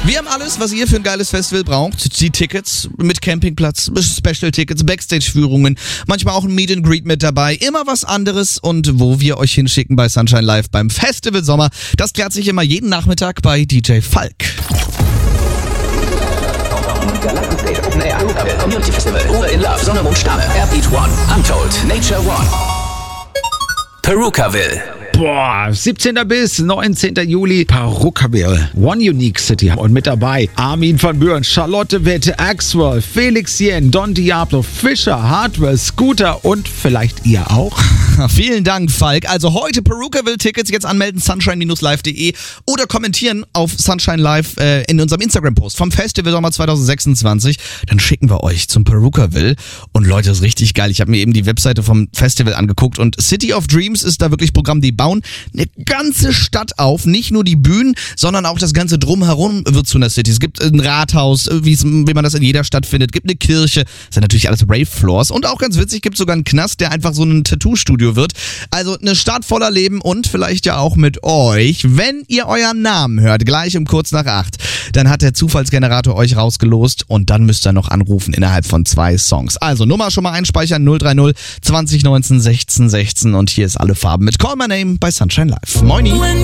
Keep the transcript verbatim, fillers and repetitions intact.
Wir haben alles, was ihr für ein geiles Festival braucht. Die Tickets mit Campingplatz, Special-Tickets, Backstage-Führungen, manchmal auch ein Meet and Greet mit dabei. Immer was anderes und wo wir euch hinschicken bei Sunshine Live beim Festival Sommer. Das klärt sich immer jeden Nachmittag bei D J Falk. Community Festival, Uwe in Love, Sonne, Mond, Sterne, Airbeat One, Untold, Nature One, Perukaville. Boah, siebzehnten bis neunzehnten Juli, Perukaville, One Unique City. Und mit dabei Armin van Buuren, Charlotte Witt, Axwell, Felix Jen, Don Diablo, Fischer, Hardwell, Scooter und vielleicht ihr auch. Vielen Dank, Falk. Also heute Perukaville-Tickets, jetzt anmelden, sunshine Bindestrich live Punkt de oder kommentieren auf Sunshine Live äh, in unserem Instagram-Post vom Festival Sommer zwanzig sechsundzwanzig. Dann schicken wir euch zum Perukaville. Und Leute, das ist richtig geil. Ich habe mir eben die Webseite vom Festival angeguckt und City of Dreams ist da wirklich Programm. Die bauen eine ganze Stadt auf, nicht nur die Bühnen, sondern auch das ganze Drumherum wird zu einer City. Es gibt ein Rathaus, wie man das in jeder Stadt findet, gibt eine Kirche, das sind natürlich alles Rave-Floors und auch ganz witzig, gibt sogar einen Knast, der einfach so ein Tattoo-Studio wird. Also eine Stadt voller Leben und vielleicht ja auch mit euch. Wenn ihr euren Namen hört, gleich um kurz nach acht, dann hat der Zufallsgenerator euch rausgelost und dann müsst ihr noch anrufen innerhalb von zwei Songs. Also Nummer schon mal einspeichern, null drei null zwanzig neunzehn sechzehn sechzehn und hier ist alle Farben mit Call My Name bei Sunshine Live. Moini!